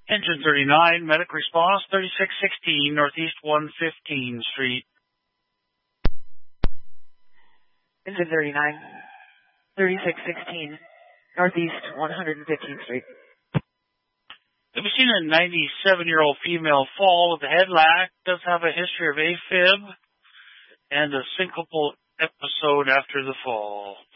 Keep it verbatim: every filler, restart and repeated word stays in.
Engine thirty-nine, medic response, thirty-six sixteen, Northeast one fifteenth Street. Engine thirty-nine, thirty-six sixteen, Northeast one fifteenth Street. Have you seen a ninety-seven-year-old female fall with a head lag? Does have a history of AFib and a syncopal episode after the fall.